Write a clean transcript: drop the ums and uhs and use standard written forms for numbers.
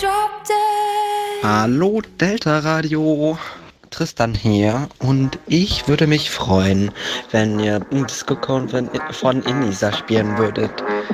Hallo Delta Radio, Tristan hier und ich würde mich freuen, wenn ihr Disco Cone von Inisa spielen würdet.